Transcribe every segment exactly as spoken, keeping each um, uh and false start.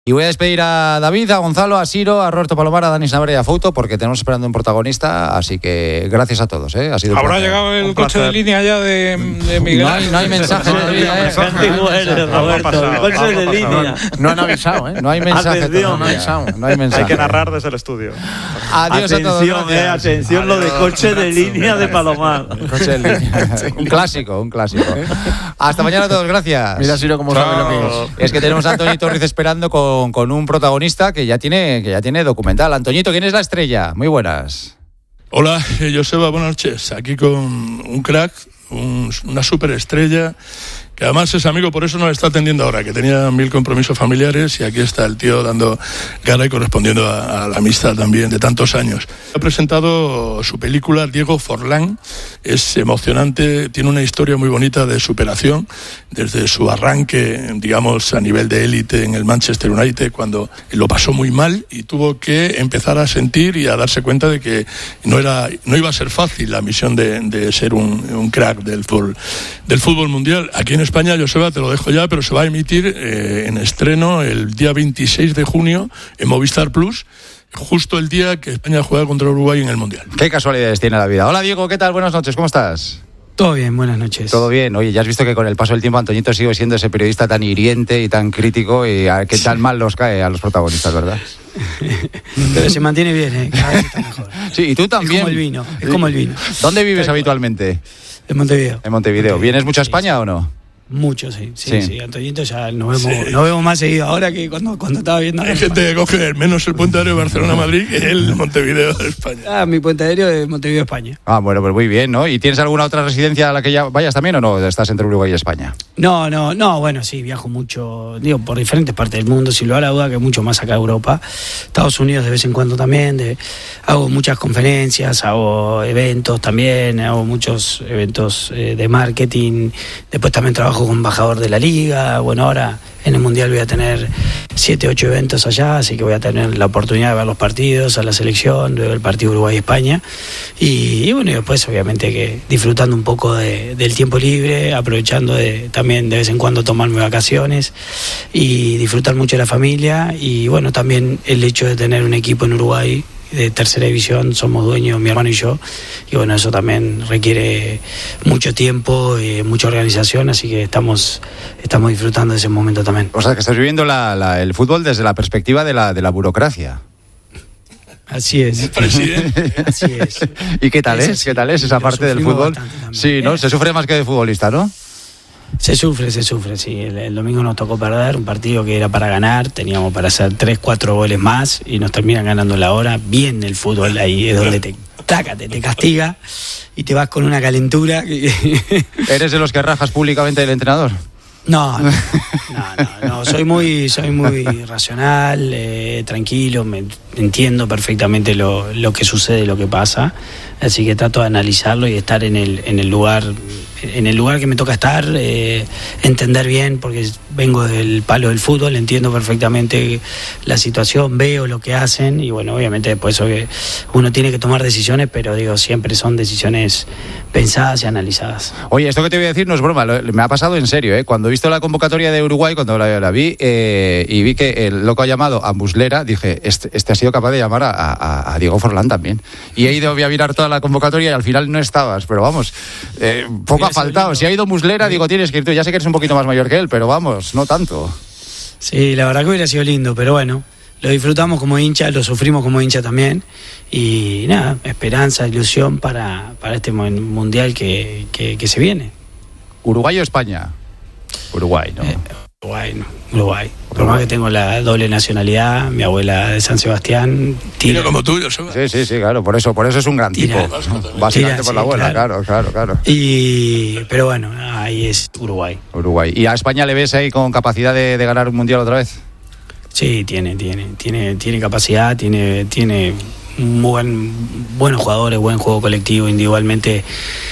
Y voy a despedir a David, a Gonzalo, a Siro, a Roberto Palomar, a Dani Sanabria y a Fouto, porque tenemos esperando un protagonista, así que gracias a todos, ¿eh? Ha sido ¿Habrá llegado el coche de línea ya de, de Miguel? No hay, no hay mensaje todavía, ¿eh? Coche de línea. No han avisado, ¿eh? No hay mensaje todavía. No, avisado, no hay mensaje. Hay que narrar desde el estudio. Adiós atención, a todos. Gracias. Eh, atención, Adiós, lo de coche de línea de Palomar. Coche de línea. Un clásico, un clásico. Hasta mañana a todos, gracias. Mira, Siro, cómo sabe lo que es. Es que tenemos a Antoñito Ruiz esperando con, con un protagonista que ya tiene que ya tiene documental. Antoñito, ¿quién es la estrella? Muy buenas. Hola, Joseba, buenas noches. Aquí con un crack, un, una superestrella, que además es amigo, por eso nos está atendiendo ahora, que tenía mil compromisos familiares y aquí está el tío dando cara y correspondiendo a, a la amistad también de tantos años. Ha presentado su película Diego Forlán, es emocionante, tiene una historia muy bonita de superación, desde su arranque, digamos, a nivel de élite en el Manchester United, cuando lo pasó muy mal y tuvo que empezar a sentir y a darse cuenta de que no era, no iba a ser fácil la misión de, de ser un, un crack del fútbol, del fútbol mundial. Aquí en España, Joseba, te lo dejo ya, pero se va a emitir eh, en estreno el día veintiséis de junio en Movistar Plus, justo el día que España juega contra Uruguay en el Mundial. Qué casualidades tiene la vida. Hola Diego, ¿qué tal? Buenas noches, ¿cómo estás? Todo bien, buenas noches. Todo bien. Oye, ya has visto que con el paso del tiempo Antoñito sigue siendo ese periodista tan hiriente y tan crítico y a, que tan mal los cae a los protagonistas, ¿verdad? Pero se mantiene bien, ¿eh? Cada vez está mejor. Sí, y tú también. Es como el vino, es como el vino. ¿Dónde vives habitualmente? En Montevideo. En Montevideo. ¿Vienes mucho a España o no? Mucho, sí. Sí, sí. sí. Antoñito ya nos vemos, sí. nos vemos más seguido ahora que cuando, cuando estaba viendo. Hay gente que coge menos el puente aéreo de Barcelona-Madrid que el Montevideo de España. Ah, mi puente aéreo de Montevideo, España. Ah, bueno, pues muy bien, ¿no? ¿Y tienes alguna otra residencia a la que ya vayas también o no? ¿Estás entre Uruguay y España? No, no, no, bueno, sí, viajo mucho, digo, por diferentes partes del mundo, sin lugar a duda que mucho más acá de Europa. Estados Unidos de vez en cuando también, de, hago muchas conferencias, hago eventos también, hago muchos eventos eh, de marketing, después también trabajo con embajador de la liga. Bueno, ahora en el Mundial voy a tener siete, ocho eventos allá, así que voy a tener la oportunidad de ver los partidos, a la selección, de ver el partido Uruguay-España y, y bueno, y después obviamente que disfrutando un poco de, del tiempo libre, aprovechando de, también de vez en cuando tomarme vacaciones y disfrutar mucho de la familia y bueno, también el hecho de tener un equipo en Uruguay de tercera división, somos dueños, mi hermano y yo, y bueno, eso también requiere mucho tiempo y mucha organización, así que estamos estamos disfrutando de ese momento también. O sea, que estás viviendo la, la, el fútbol desde la perspectiva de la, de la burocracia. Así es. Presidente. Así es. ¿Y qué tal es? es? ¿Qué tal es esa parte del fútbol? Sí, ¿no? Se sufre más que de futbolista, ¿no? Se sufre, se sufre, sí. El, el domingo nos tocó perder un partido que era para ganar, teníamos para hacer tres, cuatro goles más y nos terminan ganando la hora. Bien el fútbol ahí es donde te tácate, te castiga y te vas con una calentura. ¿Eres de los que rajas públicamente del entrenador? No, no, no, no, no. Soy muy, soy muy racional, eh, tranquilo, me entiendo perfectamente lo, lo que sucede, lo que pasa, así que trato de analizarlo y estar en el, en el lugar, en el lugar que me toca estar, eh, entender bien, porque vengo del palo del fútbol, entiendo perfectamente la situación, veo lo que hacen y bueno, obviamente después uno tiene que tomar decisiones, pero digo, siempre son decisiones pensadas y analizadas. Oye, esto que te voy a decir no es broma, lo, me ha pasado en serio, ¿eh? Cuando he visto la convocatoria de Uruguay, cuando la, la vi eh, y vi que el loco ha llamado a Muslera, dije, este, este ha sido capaz de llamar a, a, a Diego Forlán también. Y he ido a mirar toda la convocatoria y al final no estabas, pero vamos, eh, poco ha faltado. Si ha ido Muslera, digo, tienes que ir tú. Ya sé que eres un poquito más mayor que él, pero vamos, no tanto. Sí, la verdad que hubiera sido lindo, pero bueno, lo disfrutamos como hincha, lo sufrimos como hincha también. Y nada, esperanza, ilusión para, para este mundial que, que, que se viene. ¿Uruguay o España? Uruguay, ¿no? Eh, Uruguay, no. Uruguay. Por más que tengo la doble nacionalidad, mi abuela de San Sebastián tira. Tira como tuyo, ¿sabes? Sí, sí, sí, claro, por eso, por eso es un gran tira. tipo. Básicamente Tira, por sí, la abuela, claro, claro, claro. Y, pero bueno, ahí es Uruguay. Uruguay. ¿Y a España le ves ahí con capacidad de, de ganar un mundial otra vez? Sí, tiene, tiene, tiene, tiene capacidad, tiene, tiene buen, buenos jugadores, buen juego colectivo, individualmente.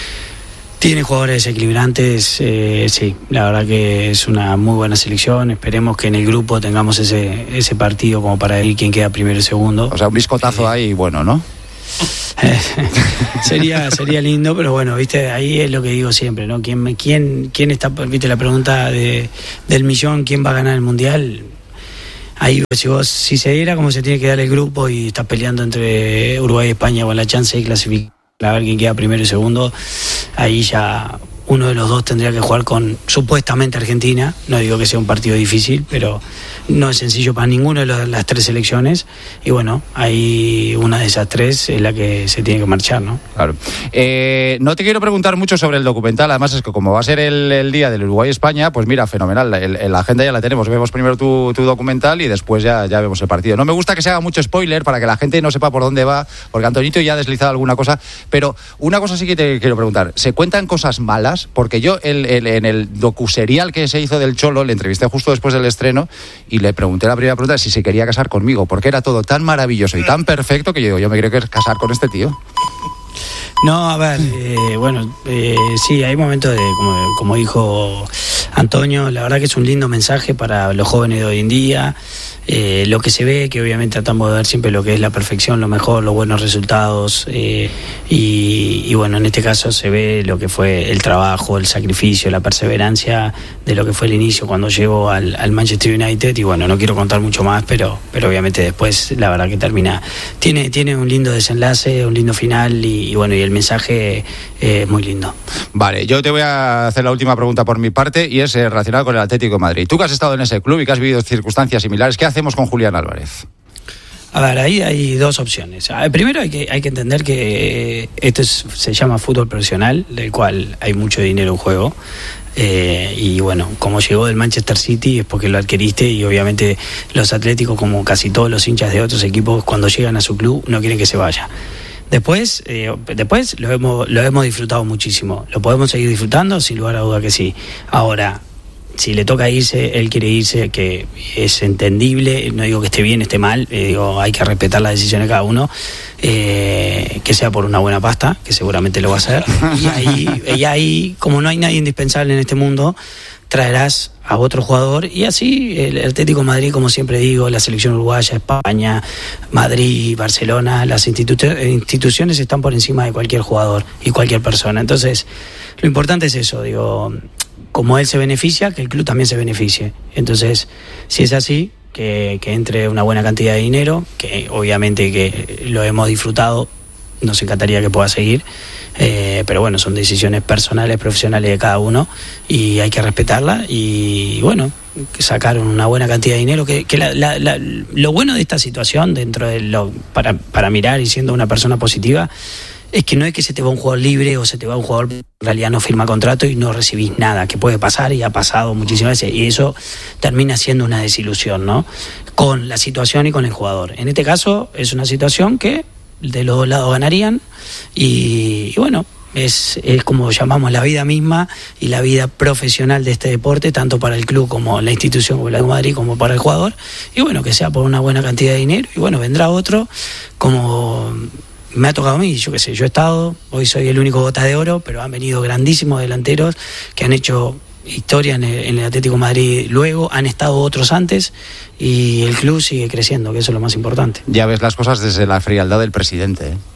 Tiene jugadores desequilibrantes, eh, sí, la verdad que es una muy buena selección. Esperemos que en el grupo tengamos ese ese partido como para ir quien queda primero y segundo. O sea, un biscotazo eh, ahí bueno, ¿no? sería sería lindo, pero bueno, viste, ahí es lo que digo siempre, ¿no? ¿Quién quién quién está, viste la pregunta de del millón, quién va a ganar el mundial? ahí si vos, si se diera como se tiene que dar el grupo y estás peleando entre Uruguay y España con la chance de clasificar a ver quién queda primero y segundo, ahí ya uno de los dos tendría que jugar con supuestamente Argentina. No digo que sea un partido difícil, pero no es sencillo para ninguna de las, las tres selecciones. Y bueno, ahí una de esas tres es la que se tiene que marchar, ¿no? Claro. Eh, no te quiero preguntar mucho sobre el documental, además es que como va a ser el, el día del Uruguay-España, pues mira, fenomenal, el, el, la agenda ya la tenemos. Vemos primero tu, tu documental y después ya, ya vemos el partido. No me gusta que se haga mucho spoiler para que la gente no sepa por dónde va, porque Antonito ya ha deslizado alguna cosa, pero una cosa sí que te quiero preguntar. ¿Se cuentan cosas malas? Porque yo el, el, en el docuserial que se hizo del Cholo le entrevisté justo después del estreno y le pregunté la primera pregunta si se quería casar conmigo, porque era todo tan maravilloso y tan perfecto que yo digo, yo me quiero casar con este tío. No, a ver, eh, bueno, eh, sí, hay momentos de, como, como dijo Antonio, la verdad que es un lindo mensaje para los jóvenes de hoy en día. Eh, lo que se ve, que obviamente tratamos de ver siempre lo que es la perfección, lo mejor, los buenos resultados, eh, y, y bueno, en este caso se ve lo que fue el trabajo, el sacrificio, la perseverancia de lo que fue el inicio cuando llegó al, al Manchester United. Y bueno, no quiero contar mucho más, pero, pero obviamente después la verdad que termina, tiene, tiene un lindo desenlace, un lindo final, y, y bueno, y el mensaje eh, es muy lindo. Vale, yo te voy a hacer la última pregunta por mi parte y es eh, relacionada con el Atlético de Madrid. Tú que has estado en ese club y que has vivido circunstancias similares, ¿qué hacemos con Julián Álvarez? A ver, ahí hay dos opciones. Primero hay que, hay que entender que esto es, se llama fútbol profesional, del cual hay mucho dinero en juego. Eh, y bueno, como llegó del Manchester City es porque lo adquiriste, y obviamente los atléticos, como casi todos los hinchas de otros equipos, cuando llegan a su club no quieren que se vaya. Después, eh, después lo hemos, lo hemos disfrutado muchísimo. ¿Lo podemos seguir disfrutando? Sin lugar a duda que sí. Ahora, si le toca irse, él quiere irse, que es entendible, no digo que esté bien, esté mal, eh, digo, hay que respetar las decisiones de cada uno, eh, que sea por una buena pasta, que seguramente lo va a hacer, y ahí, y ahí, como no hay nadie indispensable en este mundo, traerás a otro jugador, y así el Atlético de Madrid, como siempre digo, la selección uruguaya, España, Madrid, Barcelona, las institu- instituciones están por encima de cualquier jugador y cualquier persona. Entonces, lo importante es eso, digo, como él se beneficia, que el club también se beneficie. Entonces, si es así, que, que entre una buena cantidad de dinero, que obviamente que lo hemos disfrutado, nos encantaría que pueda seguir, eh, pero bueno, son decisiones personales, profesionales de cada uno, y hay que respetarla, y bueno, sacar una buena cantidad de dinero, que, que la, la, la, lo bueno de esta situación, dentro de lo, para, para mirar y siendo una persona positiva, es que no es que se te va un jugador libre o se te va un jugador que en realidad no firma contrato y no recibís nada, que puede pasar y ha pasado muchísimas veces, y eso termina siendo una desilusión, ¿no? Con la situación y con el jugador. En este caso es una situación que de los dos lados ganarían, y, y bueno, es, es como llamamos la vida misma y la vida profesional de este deporte, tanto para el club como la institución como la de Madrid, como para el jugador, y bueno, que sea por una buena cantidad de dinero, y bueno, vendrá otro, como me ha tocado a mí, yo qué sé, yo he estado, hoy soy el único bota de oro, pero han venido grandísimos delanteros que han hecho historia en el, en el Atlético de Madrid, luego han estado otros antes, y el club sigue creciendo, que eso es lo más importante. Ya ves las cosas desde la frialdad del presidente, ¿eh?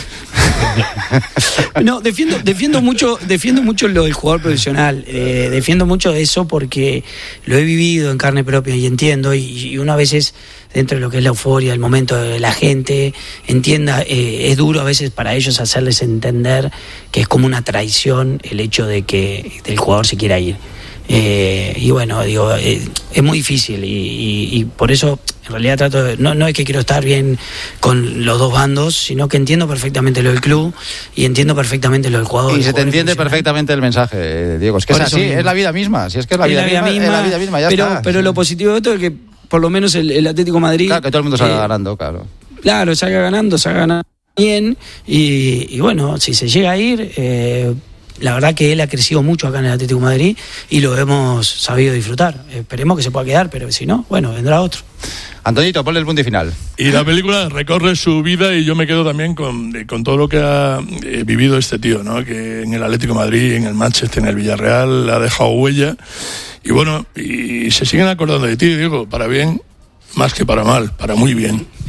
No, defiendo, defiendo mucho, defiendo mucho lo del jugador profesional, eh, defiendo mucho eso porque lo he vivido en carne propia y entiendo, y, y uno a veces, dentro de lo que es la euforia, el momento de la gente, entienda, eh, es duro a veces para ellos hacerles entender que es como una traición el hecho de que el jugador se quiera ir. Eh, y bueno, digo, eh, es muy difícil, y, y, y por eso en realidad trato de, no, no es que quiero estar bien con los dos bandos, sino que entiendo perfectamente lo del club y entiendo perfectamente lo del jugador. Y se te entiende perfectamente el mensaje, Diego, es que es así, mismo. Es la vida misma, si es que es la, vida, la vida misma, misma, es la vida misma, ya pero, está. Pero lo positivo de esto es que por lo menos el, el Atlético de Madrid, claro, que todo el mundo salga eh, ganando, claro. Claro, salga ganando, salga ganando bien, y, y bueno, si se llega a ir, eh, la verdad que él ha crecido mucho acá en el Atlético de Madrid y lo hemos sabido disfrutar. Esperemos que se pueda quedar, pero si no, bueno, vendrá otro. Antonito, ponle el punto y final. Y la película recorre su vida, y yo me quedo también con, con todo lo que ha eh, vivido este tío, ¿no? Que en el Atlético de Madrid, en el Manchester, en el Villarreal, ha dejado huella. Y bueno, y se siguen acordando de ti, Diego, para bien, más que para mal, para muy bien.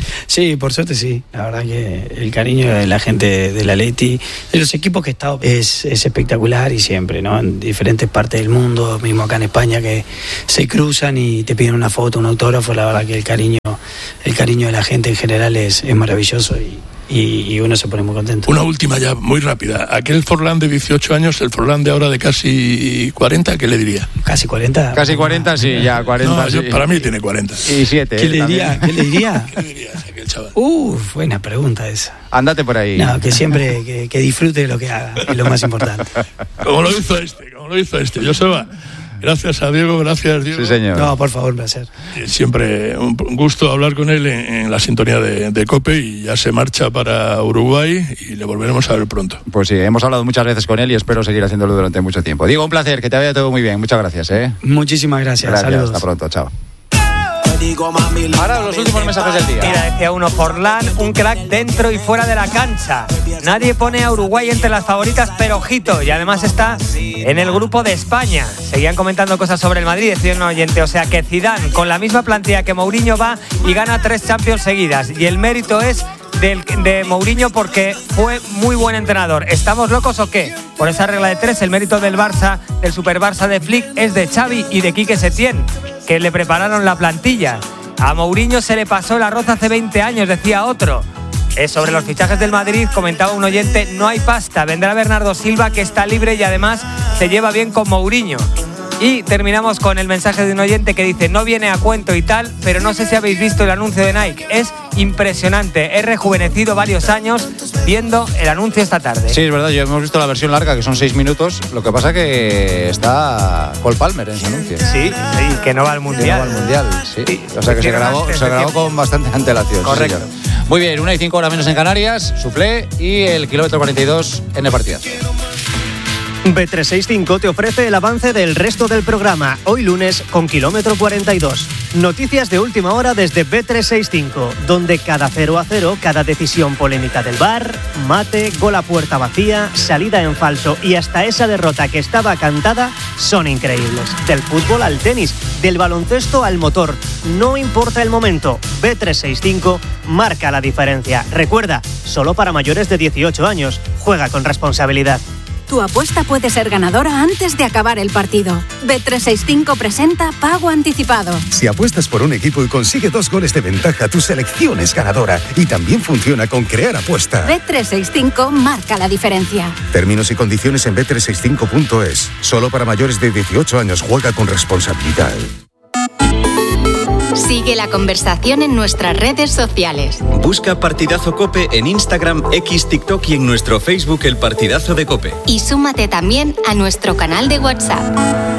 Sí, por suerte sí. La verdad que el cariño de la gente del Atleti, de los equipos que he estado, es, es espectacular y siempre, ¿no? En diferentes partes del mundo, mismo acá en España, que se cruzan y te piden una foto, un autógrafo. La verdad que el cariño, el cariño de la gente en general es, es maravilloso y, y, y uno se pone muy contento. Una última ya, muy rápida. Aquel Forlán de dieciocho años, el Forlán de ahora de casi cuarenta, ¿qué le diría? ¿Casi cuarenta? Casi cuarenta, sí, ya cuarenta. No, sí. yo, para mí tiene cuarenta. Y siete. ¿Qué, le diría? ¿Qué le diría? ¿Qué le dirías a aquel chaval? Uf, buena pregunta esa. Ándate por ahí. No, que siempre que, que disfrute de lo que haga, es lo más importante. Como lo hizo este, como lo hizo este. Joseba, gracias a Diego, gracias Diego. Sí, señor. No, por favor, un placer. Y siempre un gusto hablar con él en, en la sintonía de, de COPE, y ya se marcha para Uruguay y le volveremos a ver pronto. Pues sí, hemos hablado muchas veces con él y espero seguir haciéndolo durante mucho tiempo. Diego, un placer, que te vaya todo muy bien. Muchas gracias, ¿eh? Muchísimas gracias. Gracias, Saludos. hasta pronto, chao. Ahora los últimos mensajes del día. Mira, decía uno, Forlán, un crack dentro y fuera de la cancha. Nadie pone a Uruguay entre las favoritas, pero ojito, y además está en el grupo de España. Seguían comentando cosas sobre el Madrid, decía un oyente, o sea que Zidane, con la misma plantilla que Mourinho, va y gana tres Champions seguidas. Y el mérito es del, de Mourinho porque fue muy buen entrenador. ¿Estamos locos o qué? Por esa regla de tres, el mérito del Barça, del Super Barça de Flick, es de Xavi y de Quique Setién, que le prepararon la plantilla. A Mourinho se le pasó el arroz hace veinte años, decía otro. Eh, sobre los fichajes del Madrid, comentaba un oyente, no hay pasta, vendrá Bernardo Silva, que está libre y además se lleva bien con Mourinho. Y terminamos con el mensaje de un oyente que dice, no viene a cuento y tal, pero no sé si habéis visto el anuncio de Nike, es impresionante, he rejuvenecido varios años viendo el anuncio esta tarde. Sí, es verdad, yo hemos visto la versión larga, que son seis minutos, lo que pasa que está Cole Palmer en ese anuncio. Sí, y que no va al Mundial. Que no va al Mundial, sí. Sí, o sea que se grabó, se grabó con bastante antelación. Correcto. Sí, muy bien, una y cinco horas menos en Canarias, Suplé y el kilómetro cuarenta y dos en el partidazo. B trescientos sesenta y cinco te ofrece el avance del resto del programa, hoy lunes con kilómetro cuarenta y dos. Noticias de última hora desde B trescientos sesenta y cinco, donde cada cero a cero, cada decisión polémica del V A R, mate, gol a puerta vacía, salida en falso y hasta esa derrota que estaba cantada son increíbles. Del fútbol al tenis, del baloncesto al motor, no importa el momento, B trescientos sesenta y cinco marca la diferencia. Recuerda, solo para mayores de dieciocho años, juega con responsabilidad. Tu apuesta puede ser ganadora antes de acabar el partido. B trescientos sesenta y cinco presenta Pago Anticipado. Si apuestas por un equipo y consigue dos goles de ventaja, tu selección es ganadora. Y también funciona con Crear Apuesta. B trescientos sesenta y cinco marca la diferencia. Términos y condiciones en B trescientos sesenta y cinco punto es. Solo para mayores de dieciocho años. Juega con responsabilidad. Sigue la conversación en nuestras redes sociales. Busca Partidazo COPE en Instagram, X, TikTok y en nuestro Facebook El Partidazo de COPE. Y súmate también a nuestro canal de WhatsApp.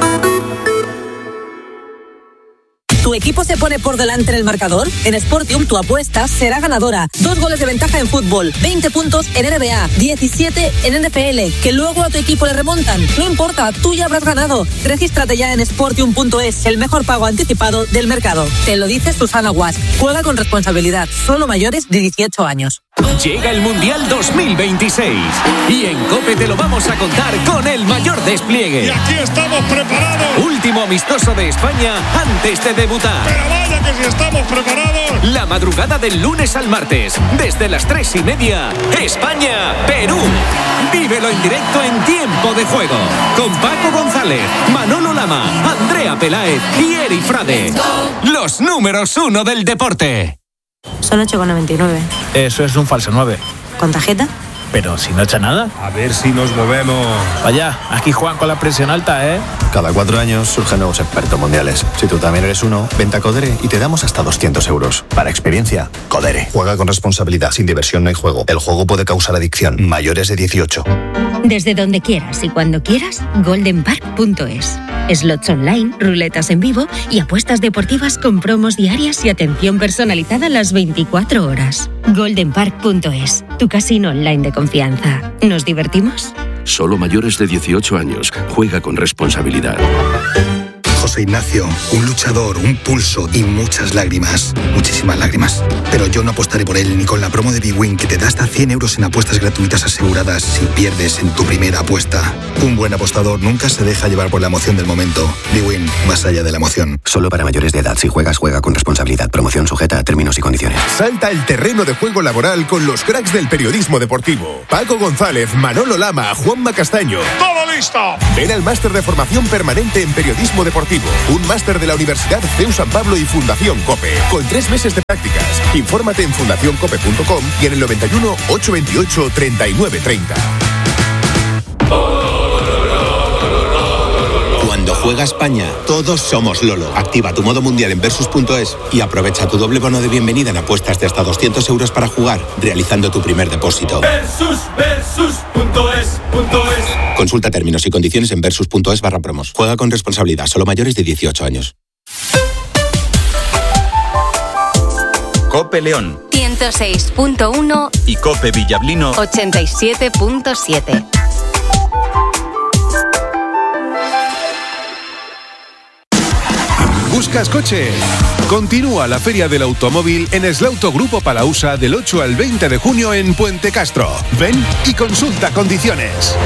¿Tu equipo se pone por delante en el marcador? En Sportium tu apuesta será ganadora. Dos goles de ventaja en fútbol, veinte puntos en N B A, diecisiete en N F L, que luego a tu equipo le remontan. No importa, tú ya habrás ganado. Regístrate ya en Sportium punto es, el mejor pago anticipado del mercado. Te lo dice Susana Guas. Juega con responsabilidad, solo mayores de dieciocho años. Llega el Mundial dos mil veintiséis y en COPE te lo vamos a contar con el mayor despliegue. Y aquí estamos preparados. Último amistoso de España antes de debutar. Pero vaya que si estamos preparados. La madrugada del lunes al martes, desde las tres y media, España-Perú. Vívelo en directo en Tiempo de Juego, con Paco González, Manolo Lama, Andrea Peláez y Eri Frade. Los números uno del deporte. Son ocho con noventa y nueve. Eso es un falso nueve. ¿Con tarjeta? Pero si no echa nada. A ver si nos movemos. Vaya, aquí juegan con la presión alta, ¿eh? Cada cuatro años surgen nuevos expertos mundiales. Si tú también eres uno, vente a Codere y te damos hasta doscientos euros. Para experiencia, Codere. Juega con responsabilidad. Sin diversión no hay juego. El juego puede causar adicción. Mayores de dieciocho. Desde donde quieras y cuando quieras, golden park punto es. Slots online, ruletas en vivo y apuestas deportivas con promos diarias y atención personalizada las veinticuatro horas. golden park punto es, tu casino online de confianza. ¿Nos divertimos? Solo mayores de dieciocho años. Juega con responsabilidad. José Ignacio, un luchador, un pulso y muchas lágrimas. Muchísimas lágrimas. Pero yo no apostaré por él ni con la promo de bwin, que te da hasta cien euros en apuestas gratuitas aseguradas si pierdes en tu primera apuesta. Un buen apostador nunca se deja llevar por la emoción del momento. bwin, más allá de la emoción. Solo para mayores de edad. Si juegas, juega con responsabilidad. Promoción sujeta a términos y condiciones. Salta el terreno de juego laboral con los cracks del periodismo deportivo. Paco González, Manolo Lama, Juanma Castaño. ¡Todo listo! Ven al máster de formación permanente en periodismo deportivo. Un máster de la Universidad C E U San Pablo y Fundación COPE. Con tres meses de prácticas. Infórmate en fundación cope punto com y en el noventa y uno, ochocientos veintiocho, treinta y nueve treinta. Cuando juega España, todos somos Lolo. Activa tu modo mundial en Versus punto es y aprovecha tu doble bono de bienvenida en apuestas de hasta doscientos euros para jugar, realizando tu primer depósito. Versus, versus punto es, punto es. Consulta términos y condiciones en versus punto es barra promos. Juega con responsabilidad, solo mayores de dieciocho años. Cope León ciento seis punto uno y Cope Villablino ochenta y siete punto siete. ¿Buscas coche? Continúa la Feria del Automóvil en Slaughter Grupo Palausa del ocho al veinte de junio en Puente Castro. Ven y consulta condiciones.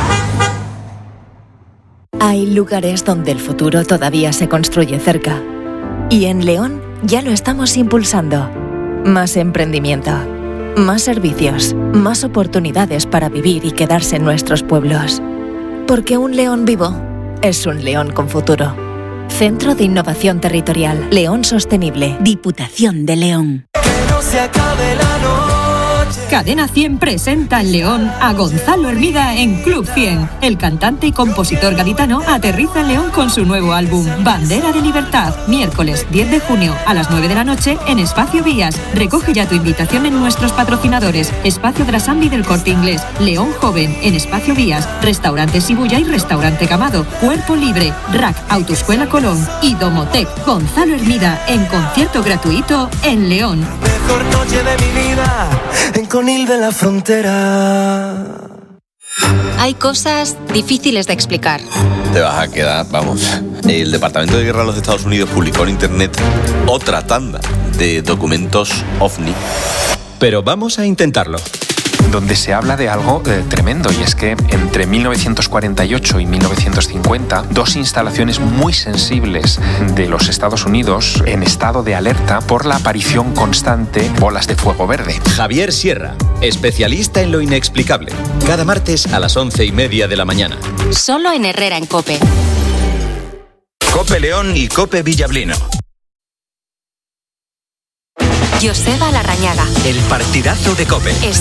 Hay lugares donde el futuro todavía se construye cerca. Y en León ya lo estamos impulsando. Más emprendimiento, más servicios, más oportunidades para vivir y quedarse en nuestros pueblos. Porque un León vivo es un León con futuro. Centro de Innovación Territorial. León Sostenible. Diputación de León. Que no se acabe la noche. Cadena cien presenta en León a Gonzalo Hermida en Club cien. El cantante y compositor gaditano aterriza en León con su nuevo álbum Bandera de Libertad. Miércoles diez de junio a las nueve de la noche en Espacio Vías. Recoge ya tu invitación en nuestros patrocinadores: Espacio Drasambi del Corte Inglés, León Joven en Espacio Vías, Restaurante Sibuya y Restaurante Camado, Cuerpo Libre, R A C Autoescuela Colón y Domotec. Gonzalo Hermida en concierto gratuito en León. Mejor noche de mi vida en Conil de la Frontera. Hay cosas difíciles de explicar. Te vas a quedar, vamos. El Departamento de Guerra de los Estados Unidos publicó en internet otra tanda de documentos OVNI. Pero vamos a intentarlo. Donde se habla de algo eh, tremendo, y es que entre mil novecientos cuarenta y ocho y mil novecientos cincuenta, dos instalaciones muy sensibles de los Estados Unidos en estado de alerta por la aparición constante de bolas de fuego verde. Javier Sierra, especialista en lo inexplicable. Cada martes a las once y media de la mañana. Solo en Herrera en Cope. Cope León y Cope Villablino. Joseba Larrañaga. El partidazo de Cope.